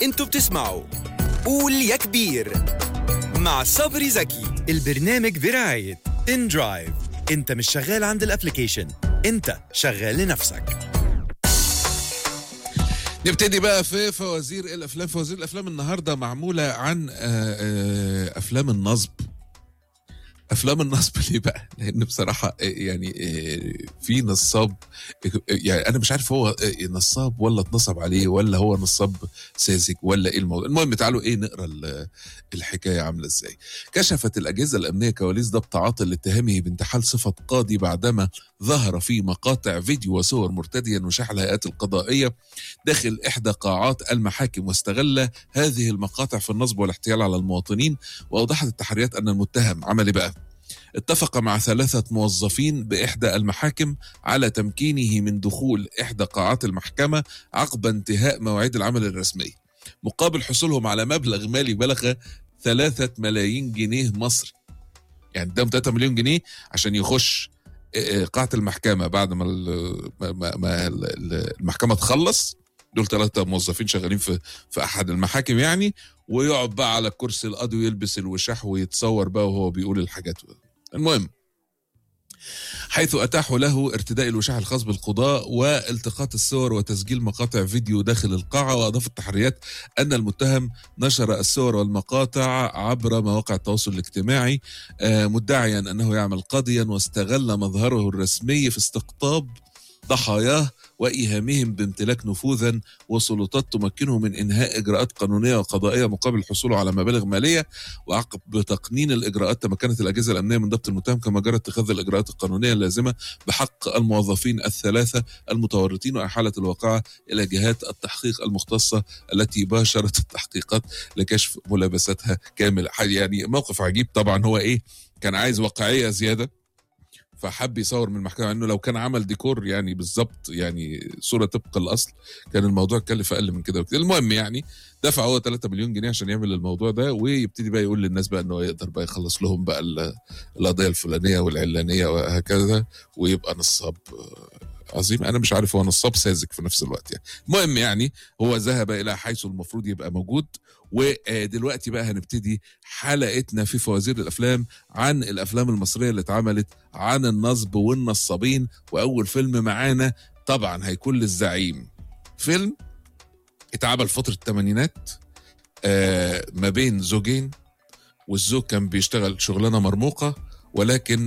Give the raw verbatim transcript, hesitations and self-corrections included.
انتوا بتسمعوا قول يا كبير مع صبري زكي. البرنامج برعاية إن درايف. انت مش شغال عند الابليكيشن، انت شغال لنفسك. نبتدي بقى في فوازير الافلام. فوازير الافلام النهارده معموله عن افلام النصب. افلام النصب ليه بقى؟ لان بصراحه يعني في نصاب، يعني انا مش عارف هو نصاب ولا اتنصب عليه ولا هو نصاب ساذج ولا ايه الموضوع. المهم تعالوا ايه نقرا الحكايه عامله ازاي. كشفت الاجهزه الامنيه كواليس ضبط عاطل لاتهامه بانتحال صفه قاضي بعدما ظهر في مقاطع فيديو وصور مرتديا وشاح الهيئات القضائيه داخل احدى قاعات المحاكم، واستغل هذه المقاطع في النصب والاحتيال على المواطنين. واوضحت التحريات ان المتهم عمل ايه بقى؟ اتفق مع ثلاثة موظفين بإحدى المحاكم على تمكينه من دخول إحدى قاعات المحكمة عقب انتهاء مواعيد العمل الرسمي، مقابل حصولهم على مبلغ مالي بلغ ثلاثة ملايين جنيه مصري. يعني ده ثلاثة مليون جنيه عشان يخش قاعة المحكمة بعد ما ما المحكمة تخلص. دول ثلاثة موظفين شغالين في في أحد المحاكم يعني، ويقعد بقى على الكرسي القاضي ويلبس الوشاح ويتصور بقى وهو بيقول الحاجات. المهم حيث أتاحوا له ارتداء الوشاح الخاص بالقضاء والتقاط الصور وتسجيل مقاطع فيديو داخل القاعة. وأضاف التحريات أن المتهم نشر الصور والمقاطع عبر مواقع التواصل الاجتماعي مدعيا أنه يعمل قاضيا، واستغل مظهره الرسمي في استقطاب ضحاياه وإيهامهم بامتلاك نفوذا وسلطات تمكنه من إنهاء إجراءات قانونية وقضائية مقابل حصوله على مبالغ مالية. وعقب تقنين الإجراءات تمكنت الأجهزة الأمنية من ضبط المتهم، كما جرى اتخاذ الإجراءات القانونية اللازمة بحق الموظفين الثلاثة المتورطين، وإحالة الواقعة إلى جهات التحقيق المختصة التي باشرت التحقيقات لكشف ملابساتها كامل. يعني موقف عجيب طبعا. هو إيه؟ كان عايز واقعية زيادة فحب يصور من المحكمة، انه لو كان عمل ديكور يعني بالظبط يعني صورة طبق الاصل كان الموضوع كلف اقل من كده وكده. المهم يعني دفع هو ثلاثة مليون جنيه عشان يعمل الموضوع ده، ويبتدي بقى يقول للناس بقى انه يقدر بقى يخلص لهم بقى القضية الفلانية والعلانية وهكذا، ويبقى نصاب عظيم. انا مش عارف هو نصاب ساذج في نفس الوقت يعني. المهم يعني هو ذهب الى حيث المفروض يبقى موجود. ودلوقتي بقى هنبتدي حلقتنا في فوازير الافلام عن الافلام المصريه اللي اتعملت عن النصب والنصابين. واول فيلم معانا طبعا هيكون للزعيم، فيلم اتعمل فتره الثمانينات آه ما بين زوجين، والزوج كان بيشتغل شغلانه مرموقه ولكن